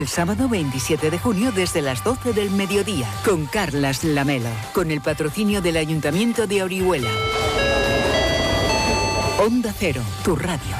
El sábado 27 de junio desde las 12 del mediodía, con Carlas Lamelo, con el patrocinio del Ayuntamiento de Orihuela. Onda Cero, tu radio.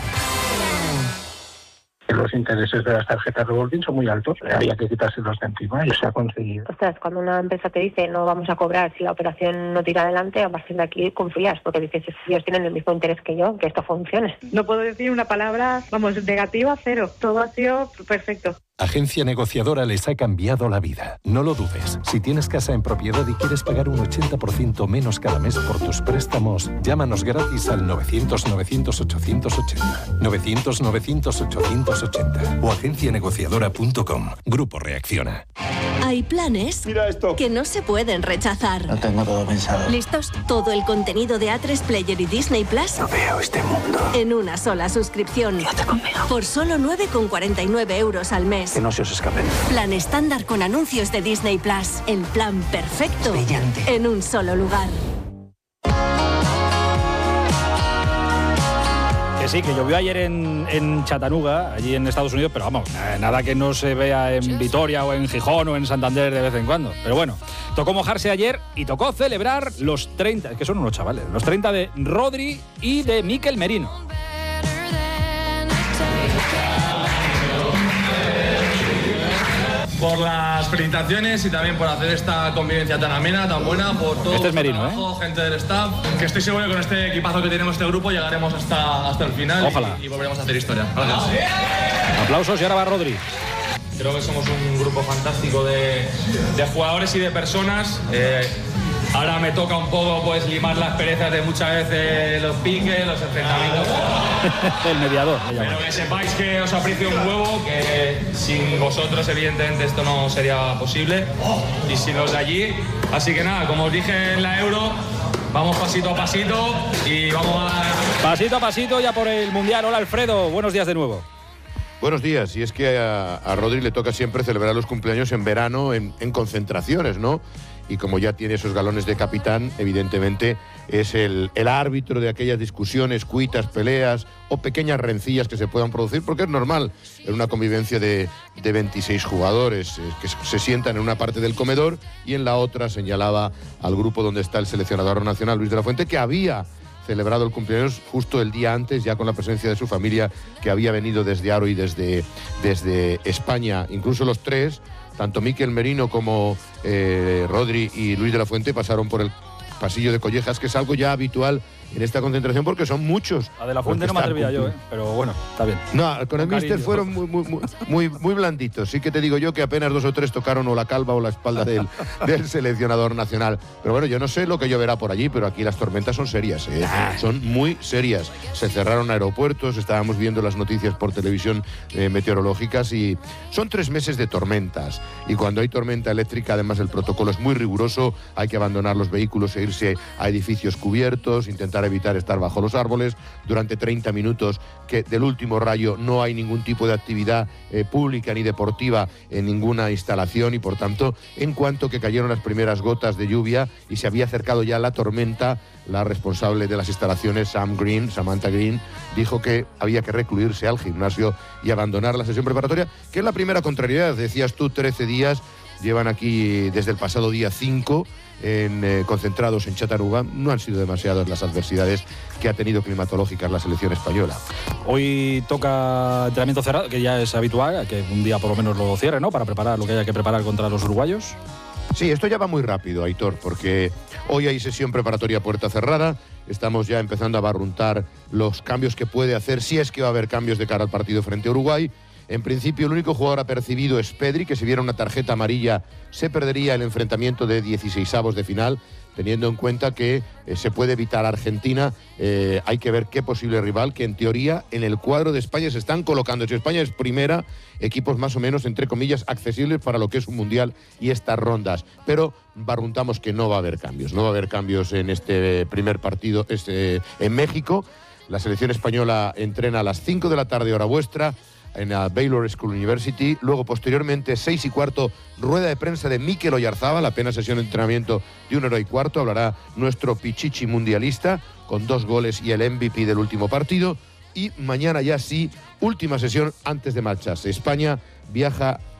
Los intereses de las tarjetas revolving son muy altos, había que quitárselos de encima y se ha conseguido. Ostras, cuando una empresa te dice no vamos a cobrar si la operación no tira adelante, a partir de aquí confías, porque dices, ellos tienen el mismo interés que yo, que esto funcione. No puedo decir una palabra, negativa, cero. Todo ha sido perfecto. Agencia Negociadora les ha cambiado la vida. No lo dudes. Si tienes casa en propiedad y quieres pagar un 80% menos cada mes por tus préstamos, llámanos gratis al 900-900-880. 900-900-880 o agencianegociadora.com. Grupo Reacciona. Hay planes que no se pueden rechazar. Lo tengo todo pensado. ¿Listos? Todo el contenido de A3 Player y Disney Plus No veo este mundo. en una sola suscripción. Quédate conmigo. Por solo 9,49 € al mes. Que no se os escapen. Plan estándar con anuncios de Disney Plus. El plan perfecto Brillante. en un solo lugar. Que sí, que llovió ayer en Chattanooga, allí en Estados Unidos, pero vamos, nada que no se vea en Vitoria o en Gijón o en Santander de vez en cuando. Pero bueno, tocó mojarse ayer y tocó celebrar los 30, que son unos chavales, los 30 de Rodri y de Mikel Merino. Por las felicitaciones y también por hacer esta convivencia tan amena, tan buena, por todo Este es Merino, trabajo, gente del staff, que estoy seguro que con este equipazo que tenemos este grupo llegaremos hasta el final. Ojalá. Y volveremos a hacer historia. Gracias. Aplausos y ahora va Rodri. Creo que somos un grupo fantástico de jugadores y de personas. Ahora me toca un poco pues limar las perezas de muchas veces los piques, los enfrentamientos. El mediador, le llaman. Pero que sepáis que os aprecio un huevo, que sin vosotros evidentemente esto no sería posible y sin los de allí. Así que nada, como os dije en la Euro, vamos pasito a pasito y vamos a... Pasito a pasito ya por el Mundial. Hola Alfredo, buenos días de nuevo. Buenos días, y es que a Rodri le toca siempre celebrar los cumpleaños en verano en concentraciones, ¿no? Y como ya tiene esos galones de capitán, evidentemente es el árbitro de aquellas discusiones, cuitas, peleas o pequeñas rencillas que se puedan producir, porque es normal en una convivencia de 26 jugadores que se sientan en una parte del comedor y en la otra señalaba al grupo donde está el seleccionador nacional, Luis de la Fuente, que había celebrado el cumpleaños justo el día antes, ya con la presencia de su familia, que había venido desde Aro y desde España, incluso los tres. Tanto Mikel Merino como Rodri y Luis de la Fuente pasaron por el pasillo de Collejas, que es algo ya habitual en esta concentración porque son muchos. A de la Fuente no me atrevía yo, pero bueno, está bien. No, con el míster fueron muy blanditos. Sí que te digo yo que apenas 2 o 3 tocaron o la calva o la espalda del seleccionador nacional. Pero bueno, yo no sé lo que lloverá por allí, pero aquí las tormentas son serias, son muy serias. Se cerraron aeropuertos, estábamos viendo las noticias por televisión meteorológicas y son 3 meses de tormentas. Y cuando hay tormenta eléctrica, además el protocolo es muy riguroso, hay que abandonar los vehículos e irse a edificios cubiertos, intentar evitar estar bajo los árboles durante 30 minutos, que del último rayo no hay ningún tipo de actividad pública ni deportiva en ninguna instalación y por tanto, en cuanto que cayeron las primeras gotas de lluvia y se había acercado ya la tormenta, la responsable de las instalaciones, Samantha Green, dijo que había que recluirse al gimnasio y abandonar la sesión preparatoria, que es la primera contrariedad. Decías tú, 13 días, llevan aquí desde el pasado día 5 concentrados en Chattanooga. No han sido demasiadas las adversidades que ha tenido climatológicas la selección española. Hoy toca entrenamiento cerrado, que ya es habitual, que un día por lo menos lo cierre, ¿no? Para preparar lo que haya que preparar contra los uruguayos. Sí, esto ya va muy rápido, Aitor, porque hoy hay sesión preparatoria a puerta cerrada. Estamos ya empezando a barruntar los cambios que puede hacer, si es que va a haber cambios de cara al partido frente a Uruguay. En principio, el único jugador apercibido es Pedri, que si viera una tarjeta amarilla se perdería el enfrentamiento de 16avos de final, teniendo en cuenta que se puede evitar a Argentina. Hay que ver qué posible rival, que en teoría en el cuadro de España se están colocando, si España es primera, equipos más o menos, entre comillas, accesibles para lo que es un mundial y estas rondas. Pero barruntamos que no va a haber cambios. No va a haber cambios en este primer partido en México. La selección española entrena a las 5 de la tarde, hora vuestra, en la Baylor School University. Luego, posteriormente, 6:15, rueda de prensa de Mikel Oyarzábal, apenas sesión de entrenamiento de 1:15. Hablará nuestro Pichichi mundialista, con 2 goles y el MVP del último partido. Y mañana ya sí, última sesión antes de marcharse. España viaja